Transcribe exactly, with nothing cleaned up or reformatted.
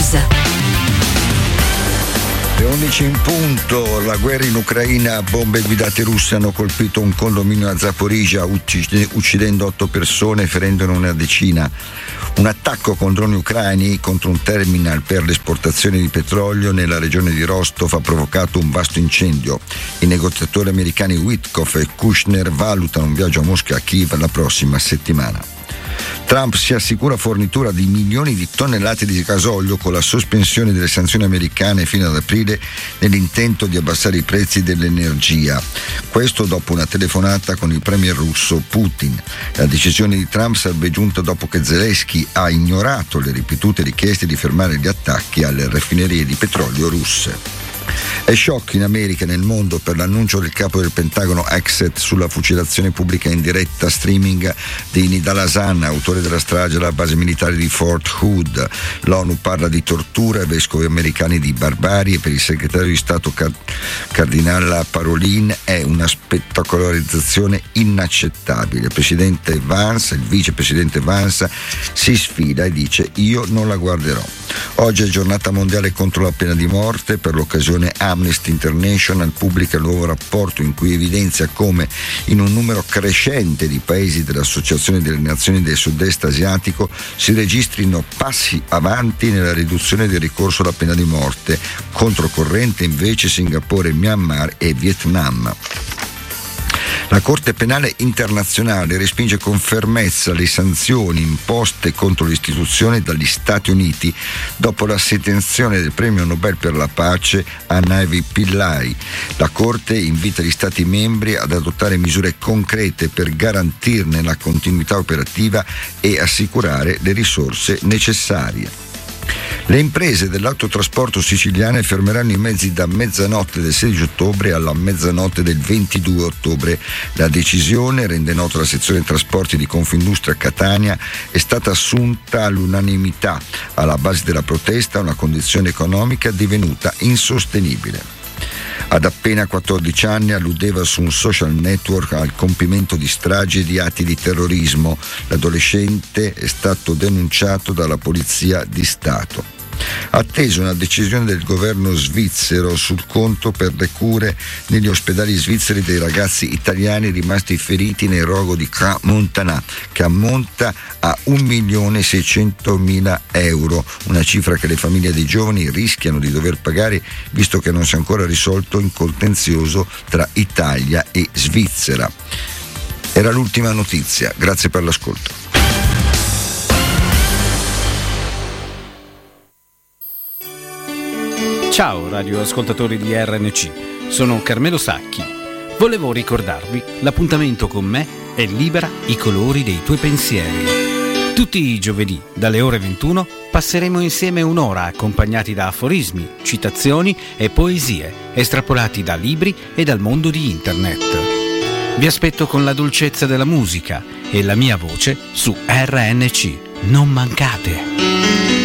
News. Le undici in punto, la guerra in Ucraina, bombe guidate russe hanno colpito un condominio a Zaporizhzhia uccidendo otto persone e ferendone una decina. Un attacco con droni ucraini contro un terminal per l'esportazione di petrolio nella regione di Rostov ha provocato un vasto incendio. I negoziatori americani Witkoff e Kushner valutano un viaggio a Mosca e a Kiev la prossima settimana. Trump si assicura fornitura di milioni di tonnellate di gasolio con la sospensione delle sanzioni americane fino ad aprile nell'intento di abbassare i prezzi dell'energia. Questo dopo una telefonata con il premier russo Putin. La decisione di Trump sarebbe giunta dopo che Zelensky ha ignorato le ripetute richieste di fermare gli attacchi alle raffinerie di petrolio russe. È shock in America e nel mondo per l'annuncio del capo del Pentagono Exet sulla fucilazione pubblica in diretta streaming di Nidal Hasan, autore della strage alla base militare di Fort Hood. L'ONU parla di tortura e vescovi americani di barbarie. Per il segretario di Stato Car- Cardinale Parolin è una spettacolarizzazione inaccettabile. Il presidente Vance, il vicepresidente Vance si sfida e dice: io non la guarderò. Oggi è giornata mondiale contro la pena di morte. Per l'occasione Amnesty International pubblica il nuovo rapporto in cui evidenzia come in un numero crescente di paesi dell'Associazione delle Nazioni del Sud-Est asiatico si registrino passi avanti nella riduzione del ricorso alla pena di morte, controcorrente invece Singapore, Myanmar e Vietnam. La Corte Penale Internazionale respinge con fermezza le sanzioni imposte contro l'istituzione dagli Stati Uniti dopo l'assegnazione del premio Nobel per la pace a Navi Pillay. La Corte invita gli Stati membri ad adottare misure concrete per garantirne la continuità operativa e assicurare le risorse necessarie. Le imprese dell'autotrasporto siciliane fermeranno i mezzi da mezzanotte del sedici ottobre alla mezzanotte del ventidue ottobre. La decisione, rende nota la sezione trasporti di Confindustria Catania, è stata assunta all'unanimità. Alla base della protesta una condizione economica divenuta insostenibile. Ad appena quattordici anni alludeva su un social network al compimento di stragi e di atti di terrorismo. L'adolescente è stato denunciato dalla Polizia di Stato. Attesa una decisione del governo svizzero sul conto per le cure negli ospedali svizzeri dei ragazzi italiani rimasti feriti nel rogo di Crans-Montana, che ammonta a un milione seicentomila euro, una cifra che le famiglie dei giovani rischiano di dover pagare visto che non si è ancora risolto il contenzioso tra Italia e Svizzera. Era l'ultima notizia, grazie per l'ascolto. Ciao radioascoltatori di R N C, sono Carmelo Sacchi. Volevo ricordarvi, l'appuntamento con me è Libera i colori dei tuoi pensieri. Tutti i giovedì, dalle ore ventuno, passeremo insieme un'ora accompagnati da aforismi, citazioni e poesie, estrapolati da libri e dal mondo di internet. Vi aspetto con la dolcezza della musica e la mia voce su R N C. Non mancate!